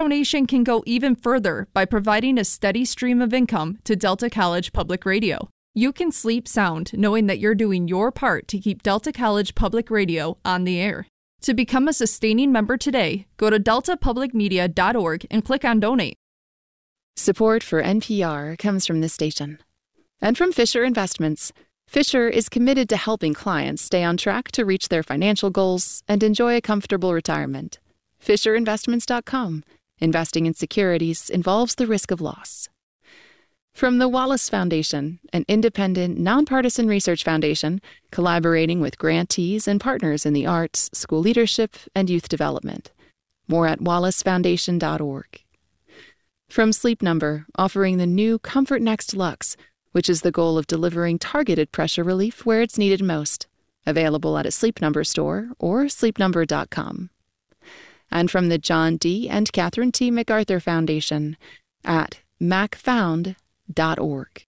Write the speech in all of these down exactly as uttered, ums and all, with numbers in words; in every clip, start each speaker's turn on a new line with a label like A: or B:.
A: donation can go even further by providing a steady stream of income to Delta College Public Radio. You can sleep sound knowing that you're doing your part to keep Delta College Public Radio on the air. To become a sustaining member today, go to delta public media dot org and click on Donate.
B: Support for N P R comes from this station. And from Fisher Investments. Fisher is committed to helping clients stay on track to reach their financial goals and enjoy a comfortable retirement. Fisher Investments dot com. Investing in securities involves the risk of loss. From the Wallace Foundation, an independent, nonpartisan research foundation collaborating with grantees and partners in the arts, school leadership, and youth development. More at wallace foundation dot org. From Sleep Number, offering the new Comfort Next Luxe, which is the goal of delivering targeted pressure relief where it's needed most. Available at a Sleep Number store or sleep number dot com. And from the John D. and Catherine T. MacArthur Foundation at mac found dot org.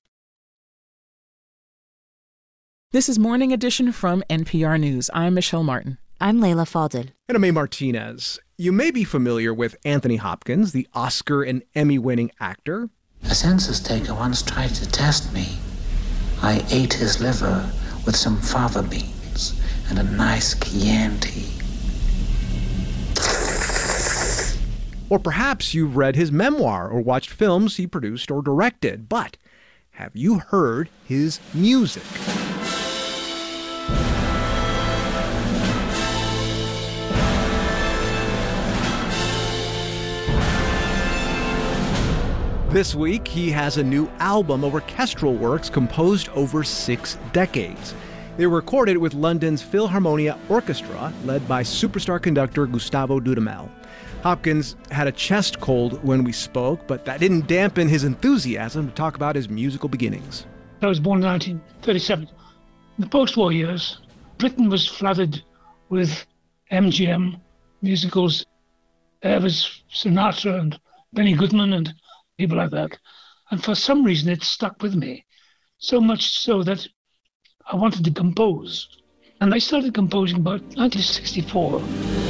C: This is Morning Edition from N P R News. I'm Michelle Martin.
D: I'm Layla Fadel.
E: And I'm A. Martinez. You may be familiar with Anthony Hopkins, the Oscar and Emmy-winning actor.
F: A census taker once tried to test me. I ate his liver with some fava beans and a nice Chianti.
E: Or perhaps you've read his memoir or watched films he produced or directed. But have you heard his music? This week, he has a new album of orchestral works composed over six decades. They were recorded with London's Philharmonia Orchestra, led by superstar conductor Gustavo Dudamel. Hopkins had a chest cold when we spoke, but that didn't dampen his enthusiasm to talk about his musical beginnings.
G: I was born in nineteen thirty-seven. In the post-war years, Britain was flooded with M G M musicals. There was Sinatra and Benny Goodman and people like that. And for some reason, it stuck with me, so much so that I wanted to compose. And I started composing about nineteen sixty-four.